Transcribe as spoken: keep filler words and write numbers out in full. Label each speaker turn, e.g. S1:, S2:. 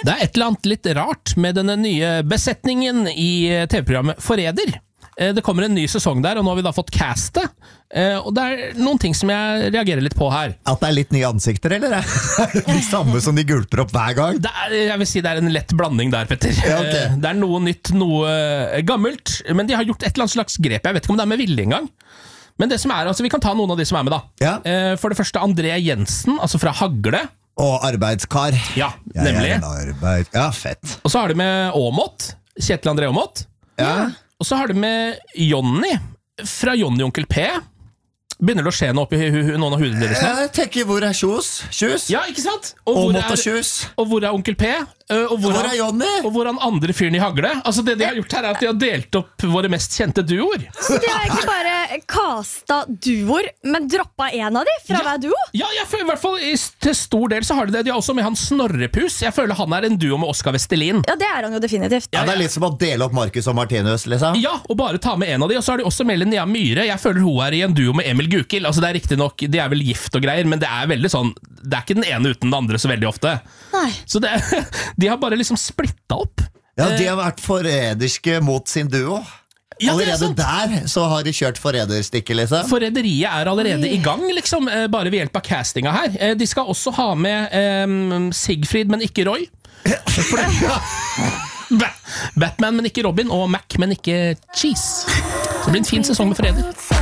S1: Det er et eller annet litt rart med denne nye besetningen i T V-programmet Forræder. Det kommer en ny sesong der, og nå har vi da fått castet. Og det er noen ting som jeg reagerer litt på her.
S2: At det er litt nye ansikter, eller er det de samme som de gulper opp hver gang?
S1: Det er, jeg vil si det er en lett blanding der, Petter.
S2: Ja, okay.
S1: Det er noe nytt, noe gammelt, men de har gjort et eller annet slags grep. Jeg vet ikke om det er med vilje engang. Men det som er, altså vi kan ta noen av de som er med da.
S2: Ja.
S1: For det første André Jensen, altså fra Hagle.
S2: Og arbeidskar.
S1: Ja, nemlig.
S2: Jeg er en arbeid. Ja, fett.
S1: Og så har de med Åmot, Kjetil André Åmot.
S2: Ja.
S1: Og så har de med Jonny, fra Jonny Onkel P. Begynner det å skje noe oppi noen av hudene deres nå?
S2: Jeg tenker, hvor er Kjus? Kjus?
S1: Ja, ikke sant? Og hvor,
S2: Åmot og
S1: er,
S2: Kjus.
S1: og hvor er Onkel P? Og hvor,
S2: Hvor er Jonny?
S1: Og hvor er han andre fyren i Hagle? Altså det de har gjort her er at de har delt opp våre mest kjente duoer.
S3: Så de har egentlig bare kasta duoer, men droppa en av de fra
S1: Ja.
S3: hver duo?
S1: Ja, jeg føler i hvert fall i- til stor del så har de det. De har også med han Snorrepus. Jeg føler han er en duo med Oskar Vestelin.
S3: Ja, det er han jo definitivt.
S2: Ja, det er litt som å dele opp Marcus og Martinus, liksom.
S1: Ja, og bare ta med en av de. Og så har de også med Linnea Myhre. Jeg føler hun er i en duo med Emil Gukild. Altså det er riktig nok, de er vel gift og greier, men det er veldig sånn, det er ikke den ene uten den andre så veldig ofte.
S3: Nei.
S1: Så det, de har bare liksom splitta opp.
S2: Ja, de har vært forræderske mot sin duo.
S1: Ja, det er
S2: Allerede
S1: sant.
S2: der så har de kjørt forræderstikket, liksom.
S1: Forræderiet er allerede i gang, liksom, eh, bare ved hjelp av castinga her. Eh, De skal også ha med eh, Sigfrid, men ikke Roy. For det- Ba- Batman, men ikke Robin, og Mac, men ikke Cheese. Så det blir en fin sesong med Forræder.